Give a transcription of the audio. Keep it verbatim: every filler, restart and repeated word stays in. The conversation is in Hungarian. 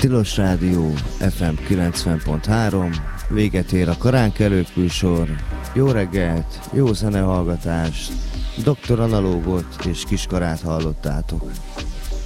Tilos Rádió ef em kilencven pont három, véget ér a Karánkelők műsor. Jó reggelt, jó zenehallgatást, doktor Analógot és Kiskarát hallottátok.